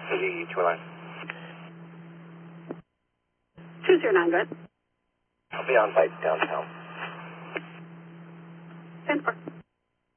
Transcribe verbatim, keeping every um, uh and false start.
Hey, two line. two zero nine, good. I'll be on site downtown.